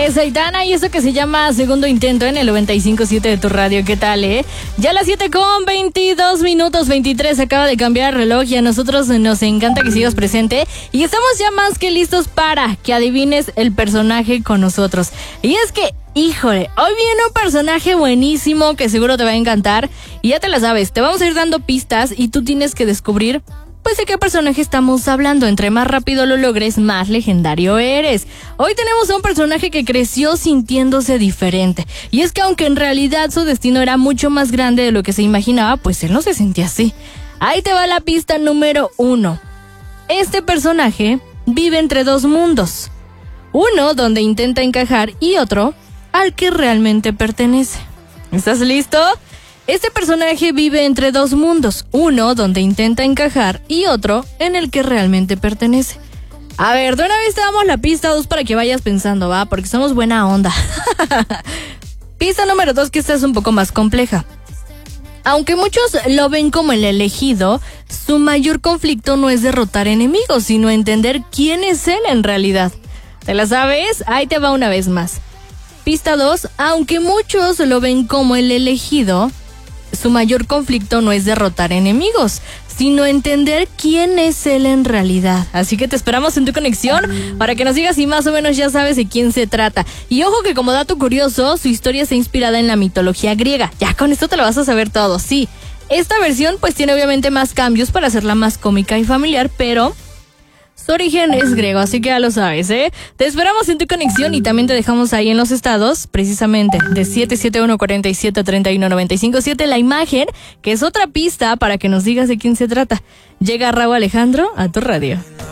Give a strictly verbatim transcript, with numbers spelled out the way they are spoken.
es Aitana y eso que se llama Segundo Intento en el noventa y cinco punto siete de tu radio. ¿Qué tal, eh? Ya a las siete con veintidós minutos, veintitrés, acaba de cambiar el reloj y a nosotros nos encanta que sigas presente y estamos ya más que listos para que adivines el personaje con nosotros. Y es que, híjole, hoy viene un personaje buenísimo que seguro te va a encantar y ya te la sabes, te vamos a ir dando pistas y tú tienes que descubrir pues de qué personaje estamos hablando. Entre más rápido lo logres, más legendario eres. Hoy tenemos a un personaje que creció sintiéndose diferente. Y es que aunque en realidad su destino era mucho más grande de lo que se imaginaba, pues él no se sentía así. Ahí te va la pista número uno. Este personaje vive entre dos mundos. Uno donde intenta encajar y otro al que realmente pertenece. ¿Estás listo? Este personaje vive entre dos mundos, uno donde intenta encajar y otro en el que realmente pertenece. A ver, de una vez te damos la pista dos para que vayas pensando, ¿va? Porque somos buena onda. Pista número dos, que esta es un poco más compleja. Aunque muchos lo ven como el elegido, su mayor conflicto no es derrotar enemigos, sino entender quién es él en realidad. ¿Te la sabes? Ahí te va una vez más. Pista dos, aunque muchos lo ven como el elegido, su mayor conflicto no es derrotar enemigos, sino entender quién es él en realidad. Así que te esperamos en tu conexión para que nos digas si más o menos ya sabes de quién se trata. Y ojo que como dato curioso, su historia está inspirada en la mitología griega. Ya con esto te lo vas a saber todo, sí. Esta versión pues tiene obviamente más cambios para hacerla más cómica y familiar, pero su origen es griego, así que ya lo sabes, ¿eh? Te esperamos en tu conexión y también te dejamos ahí en los estados, precisamente, de siete siete uno, cuatro siete, tres uno nueve cinco siete, la imagen, que es otra pista para que nos digas de quién se trata. Llega Rauw Alejandro a tu radio.